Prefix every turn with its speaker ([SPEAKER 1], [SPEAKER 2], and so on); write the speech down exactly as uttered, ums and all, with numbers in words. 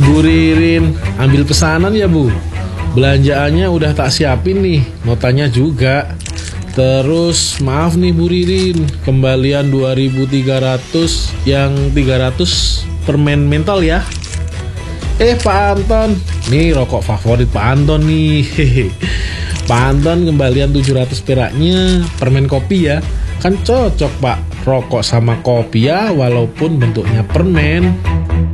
[SPEAKER 1] Bu Ririn, ambil pesanan ya Bu? Belanjaannya udah tak siapin nih, notanya juga. Terus maaf nih Bu Ririn, kembalian dua ribu tiga ratus, yang tiga ratus permen mentol ya. Eh Pak Anton, nih rokok favorit Pak Anton nih. Pak Anton kembalian tujuh ratus peraknya permen kopi ya. Kan cocok Pak, rokok sama kopi ya, walaupun bentuknya permen.